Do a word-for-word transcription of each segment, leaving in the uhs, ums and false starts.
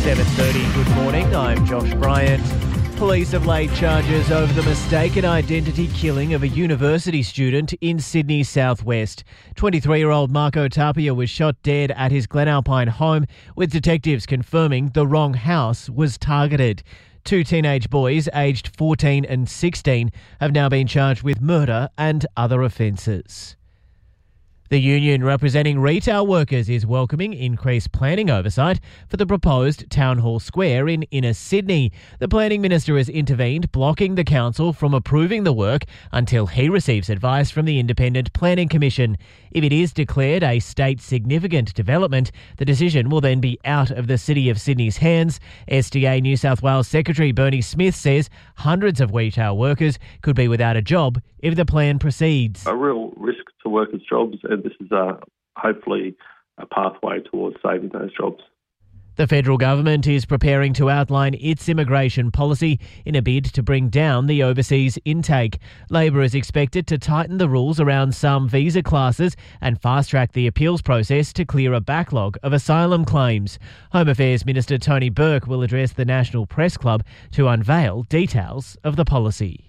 seven thirty, good morning. I'm Josh Bryant. Police have laid charges over the mistaken identity killing of a university student in Sydney's southwest. twenty-three-year-old Marco Tapia was shot dead at his Glenalpine home, with detectives confirming the wrong house was targeted. Two teenage boys, aged fourteen and sixteen, have now been charged with murder and other offences. The union representing retail workers is welcoming increased planning oversight for the proposed Town Hall Square in inner Sydney. The planning minister has intervened, blocking the council from approving the work until he receives advice from the Independent Planning Commission. If it is declared a state significant development, the decision will then be out of the City of Sydney's hands. S D A New South Wales Secretary Bernie Smith says hundreds of retail workers could be without a job if the plan proceeds. A real risk to workers' jobs, and this is a, hopefully a pathway towards saving those jobs. The federal government is preparing to outline its immigration policy in a bid to bring down the overseas intake. Labor is expected to tighten the rules around some visa classes and fast-track the appeals process to clear a backlog of asylum claims. Home Affairs Minister Tony Burke will address the National Press Club to unveil details of the policy.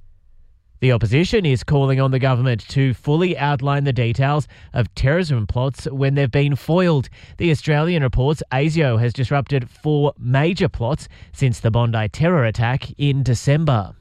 The opposition is calling on the government to fully outline the details of terrorism plots when they've been foiled. The Australian reports ASIO has disrupted four major plots since the Bondi terror attack in December.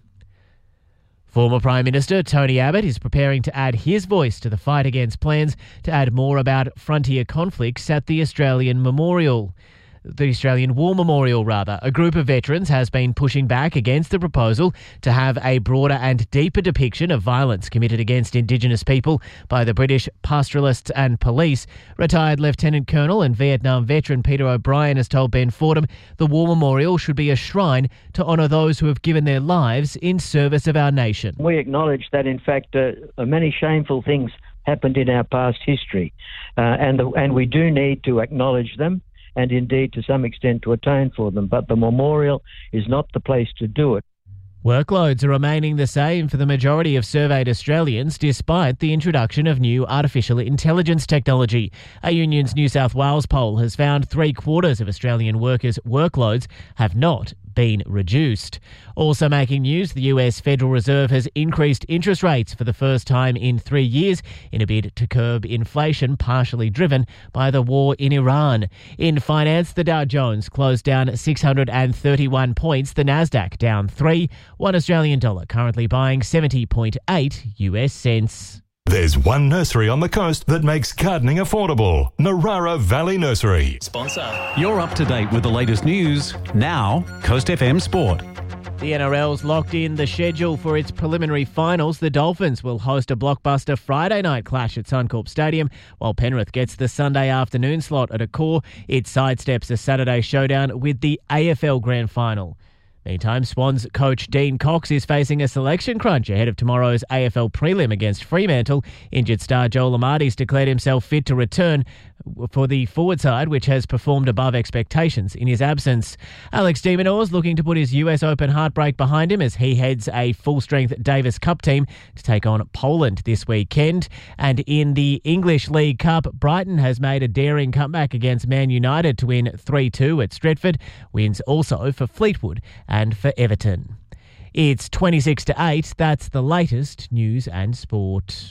Former Prime Minister Tony Abbott is preparing to add his voice to the fight against plans to add more about frontier conflicts at the Australian Memorial. The Australian War Memorial, rather. A group of veterans has been pushing back against the proposal to have a broader and deeper depiction of violence committed against Indigenous people by the British pastoralists and police. Retired Lieutenant Colonel and Vietnam veteran Peter O'Brien has told Ben Fordham the War Memorial should be a shrine to honour those who have given their lives in service of our nation. We acknowledge that, in fact, uh, many shameful things happened in our past history, uh, and, the, and we do need to acknowledge them, and indeed to some extent to atone for them. But the memorial is not the place to do it. Workloads are remaining the same for the majority of surveyed Australians despite the introduction of new artificial intelligence technology. A Union's New South Wales poll has found three quarters of Australian workers' workloads have not been reduced. Also making news, the U S Federal Reserve has increased interest rates for the first time in three years in a bid to curb inflation, partially driven by the war in Iran. In finance, the Dow Jones closed down six hundred thirty-one points, the Nasdaq down three, one Australian dollar currently buying seventy point eight U S cents. There's one nursery on the coast that makes gardening affordable. Narara Valley Nursery. Sponsor. You're up to date with the latest news. Now, Coast F M Sport. The N R L's locked in the schedule for its preliminary finals. The Dolphins will host a blockbuster Friday night clash at Suncorp Stadium, while Penrith gets the Sunday afternoon slot at Accor. It sidesteps a Saturday showdown with the A F L Grand Final. Meantime, Swans coach Dean Cox is facing a selection crunch ahead of tomorrow's A F L prelim against Fremantle. Injured star Joel Amartey's declared himself fit to return for the forward side, which has performed above expectations in his absence. Alex de Minaur's looking to put his U S Open heartbreak behind him as he heads a full-strength Davis Cup team to take on Poland this weekend. And in the English League Cup, Brighton has made a daring comeback against Man United to win three two at Stretford. Wins also for Fleetwood and for Everton. It's twenty-six to eight. That's the latest news and sport.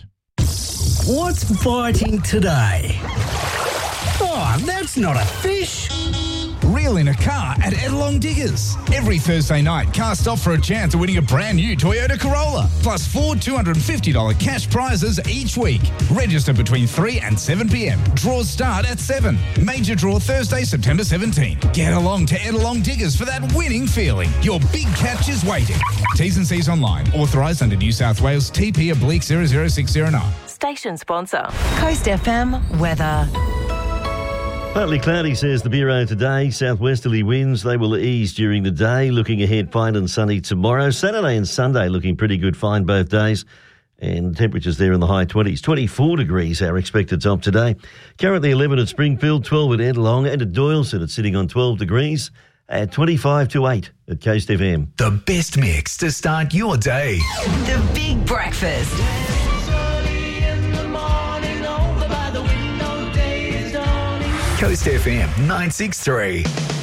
What's biting today? Oh, that's not a fish. Reel in a car at Edelong Diggers. Every Thursday night, cast off for a chance of winning a brand new Toyota Corolla. Plus four two hundred fifty dollars cash prizes each week. Register between three and seven p.m. Draws start at seven. Major draw Thursday, September seventeenth. Get along to Edelong Diggers for that winning feeling. Your big catch is waiting. T's and C's online. Authorised under New South Wales T P oblique zero zero six zero nine. Station sponsor. Coast F M weather. Partly cloudy, says the Bureau today. Southwesterly winds, they will ease during the day. Looking ahead, fine and sunny tomorrow. Saturday and Sunday looking pretty good, fine both days. And temperatures there in the high twenties. twenty-four degrees our expected top today. Currently eleven at Springfield, twelve at Edelong, and at Doyleson it's sitting on twelve degrees at twenty-five to eight at Coast F M. The best mix to start your day. The Big Breakfast. Coast F M nine six three.